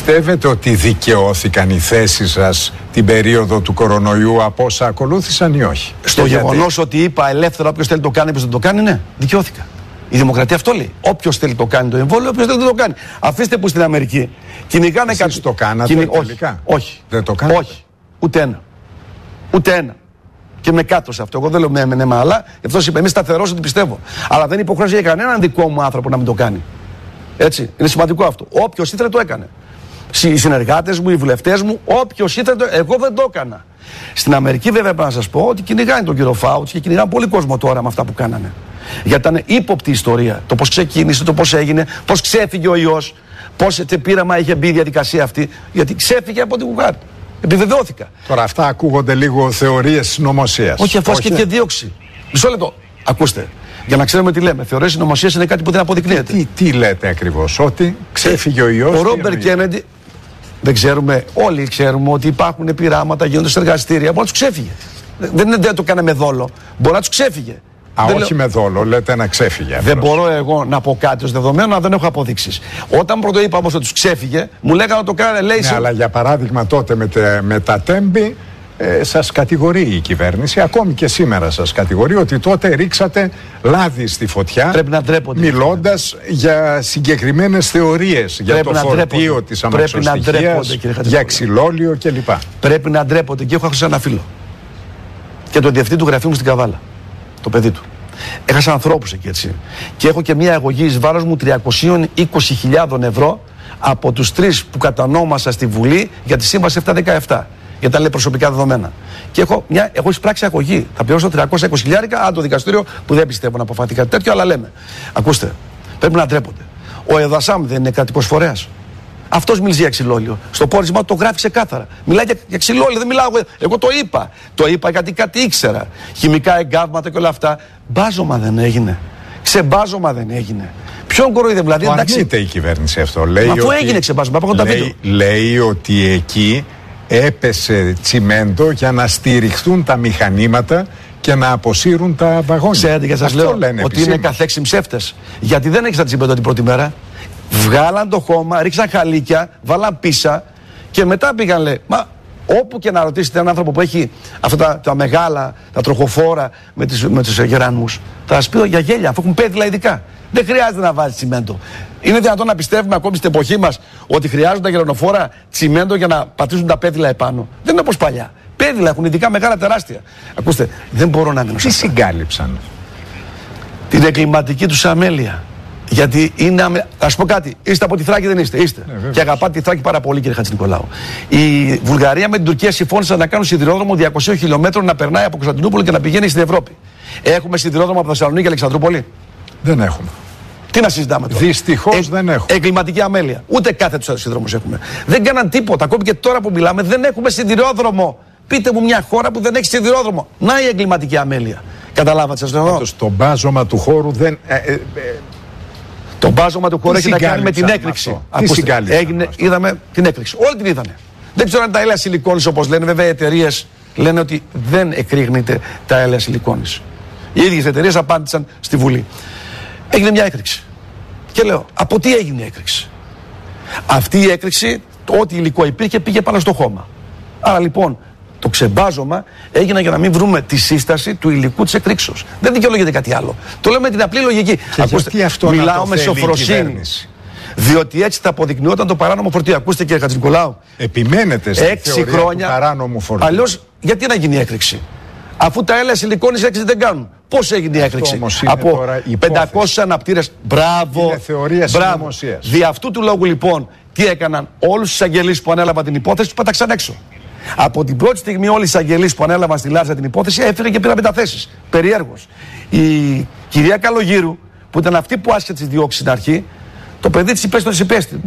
Πιστεύετε ότι δικαιώθηκαν οι θέσεις σας την περίοδο του κορονοϊού από όσα ακολούθησαν ή όχι? Στο γεγονός ότι είπα ελεύθερα όποιος θέλει το κάνει, όποιος δεν το κάνει, ναι, δικαιώθηκα. Η δημοκρατία αυτό λέει. Όποιος θέλει το κάνει το εμβόλιο, όποιος δεν το κάνει. Αφήστε που στην Αμερική κυνηγάνε κάτι. Εσείς το κάνατε τελικά? Όχι. Δεν το κάνατε? Όχι. Ούτε ένα. Ούτε ένα. Και με κάτω σε αυτό. Εγώ δεν λέω με αλλά. Αυτό είπε: είμαι σταθερός ότι πιστεύω. Αλλά δεν υποχρέωσε για κανέναν δικό μου άνθρωπο να μην το κάνει. Έτσι. Είναι σημαντικό αυτό. Όποιος ήθελε το έκανε. Οι συνεργάτες μου, οι βουλευτές μου, όποιος ήθελε το. Εγώ δεν το έκανα. Στην Αμερική, βέβαια, πρέπει να σας πω ότι κυνηγάνε τον κύριο Φάουτση και κυνηγάνε πολύ κόσμο τώρα με αυτά που κάνανε. Γιατί ήταν ύποπτη η ιστορία. Το πώς ξεκίνησε, το πώς έγινε, πώς ξέφυγε ο ιός, πώς πείραμα είχε μπει η διαδικασία αυτή. Γιατί ξέφυγε από την Ουγγάρη. Επιβεβαιώθηκα. Τώρα αυτά ακούγονται λίγο θεωρίες συνωμοσίας. Όχι, αφού ασκήθηκε δίωξη. Μισό λεπτό. Ακούστε. Για να ξέρουμε τι λέμε. Θεωρίες συνωμοσίας είναι κάτι που δεν αποδεικνύεται. Τι λέτε ακριβώς? Ότι ξέφυγε ο ιός? Ο Ρόμπερτ Κέννεντι. Δεν ξέρουμε, όλοι ξέρουμε ότι υπάρχουν πειράματα, γίνονται σε εργαστήρια. Μπορεί να του ξέφυγε. Δεν το έκανε με δόλο. Μπορεί να του ξέφυγε. Όχι με δόλο, λέτε να ξέφυγε. Δεν μπορώ εγώ να πω κάτι ως δεδομένο, αν δεν έχω αποδείξεις. Όταν πρώτο είπα όμως ότι τους ξέφυγε, μου λέγανε να το κάνει, λέει. Ναι, αλλά για παράδειγμα τότε με τα τέμπη, σας κατηγορεί η κυβέρνηση, ακόμη και σήμερα σας κατηγορεί ότι τότε ρίξατε λάδι στη φωτιά. Πρέπει να ντρέπονται. Μιλώντας για συγκεκριμένες θεωρίες, για το φορτίο της αμαξοστοιχείας, για ξυλόλιο κλπ. Πρέπει να ντρέπονται. Και έχω χάσει ένα φίλο. Και τον διευθυντή του γραφείου μου στην Καβάλα. Το παιδί του. Έχασα ανθρώπους εκεί, έτσι. Και έχω και μια αγωγή εις βάρος μου 320.000 ευρώ από τους 3 που κατανόμασα στη Βουλή για τη σύμβαση 717. Γιατί τα λέει προσωπικά δεδομένα. Και έχω εισπράξει αγωγή. Θα πληρώσω 320.000, αν το δικαστήριο που δεν πιστεύω να αποφαθεί κάτι τέτοιο, αλλά λέμε. Ακούστε, πρέπει να ντρέπονται. Ο ΕΔΑΣΑΜ δεν είναι κρατικός φορέας? Αυτός μίλησε για ξυλόλιο. Στο πόρισμα του το γράφει ξεκάθαρα. Μιλάει για ξυλόλιο, δεν μιλάω εγώ. Το είπα. Το είπα γιατί κάτι ήξερα. Χημικά εγκάβματα και όλα αυτά. Μπάζωμα δεν έγινε. Ξεμπάζωμα δεν έγινε. Ποιον κοροϊδεύει, δηλαδή? Το αρνείται η κυβέρνηση αυτό. Αφού έγινε ξεμπάζωμα, λέει ότι εκεί έπεσε τσιμέντο για να στηριχθούν τα μηχανήματα και να αποσύρουν τα βαγόνια. Ξέρετε, και σας λέω ότι είναι καθέξιμοι ψεύτες. Γιατί δεν έχεις τα τσιμέντο την πρώτη μέρα. Βγάλαν το χώμα, ρίξαν χαλίκια, βάλαν πίσα και μετά πήγαν, λέει. Μα όπου και να ρωτήσετε έναν άνθρωπο που έχει αυτά τα μεγάλα, τα τροχοφόρα με τους γερανούς, θα σας πει για γέλια, αφού έχουν πέδιλα ειδικά. Δεν χρειάζεται να βάζει τσιμέντο. Είναι δυνατόν να πιστεύουμε ακόμη στην εποχή μας ότι χρειάζονται τα γερανοφόρα τσιμέντο για να πατήσουν τα πέδιλα επάνω? Δεν είναι όπως παλιά. Πέδιλα έχουν ειδικά μεγάλα, τεράστια. Ακούστε, δεν μπορώ να μείνω σε αυτά. Τι συγκάλυψαν? Την εγκληματική τους αμέλεια. Γιατί είναι. Θα σου πω κάτι. Είστε από τη Θράκη, δεν είστε? Είστε. Και αγαπάτε τη Θράκη πάρα πολύ, κύριε Χατζηνικολάου. Η Βουλγαρία με την Τουρκία συμφώνησαν να κάνουν σιδηρόδρομο 200 χιλιόμετρων να περνάει από Κωνσταντινούπολη και να πηγαίνει στην Ευρώπη. Έχουμε σιδηρόδρομο από Θεσσαλονίκη και Αλεξανδρούπολη? Δεν έχουμε. Τι να συζητάμε τώρα? Δυστυχώς δεν έχουμε. Εγκληματική αμέλεια. Ούτε κάθε του σιδηρόδρομου έχουμε. Δεν κάναν τίποτα. Ακόμη και τώρα που μιλάμε δεν έχουμε σιδηρόδρομο. Πείτε μου μια χώρα που δεν έχει σιδηρόδρομο. Να η εγκληματική αμέλεια. Καταλάβατε, σας λέω? Το μπάζωμα του χώρου δεν. Το μπάζωμα του χώρου έχει να κάνει με την έκρηξη. Είδαμε την έκρηξη. Όλοι την είδανε. Δεν ξέρω αν τα έλαια σιλικόνης, όπως λένε, βέβαια οι εταιρείες λένε ότι δεν εκρήγνεται τα έλαια σιλικόνης. Οι ίδιες εταιρείες απάντησαν στη Βουλή. Έγινε μια έκρηξη. Και λέω, από τι έγινε η έκρηξη? Αυτή η έκρηξη, ό,τι υλικό υπήρχε, πήγε πάνω στο χώμα. Άρα λοιπόν, το ξεμπάζωμα έγινε για να μην βρούμε τη σύσταση του υλικού της εκρήξεως. Δεν δικαιολογείται κάτι άλλο. Το λέμε με την απλή λογική. Ακούστε, μιλάω με σοφροσύνη. Διότι έτσι θα αποδεικνύονταν το παράνομο φορτίο. Ακούστε, κύριε Χατζηνικολάου. Επιμένετε στη θεωρία χρόνια του παράνομου φορτίου. Αλλιώς, γιατί να γίνει η έκρηξη? Αφού τα έλαια σιλικόνης έκρηξη δεν κάνουν. Πώς έγινε η έκρηξη? Από 500 αναπτήρες. Μπράβο. Είναι θεωρία συνωμοσίας. Δι' αυτού του λόγου λοιπόν, τι έκαναν? Όλους τους εισαγγελείς που ανέλαβαν την υπόθεση τους πέταξαν έξω. Από την πρώτη στιγμή όλοι οι εισαγγελείς που ανέλαβαν στη Λάρισα την υπόθεση έφυγαν και πήραν μεταθέσεις. Περιέργως. Η κυρία Καλογύρου, που ήταν αυτή που άσκησε τις διώξεις στην αρχή, το παιδί της υπέστη.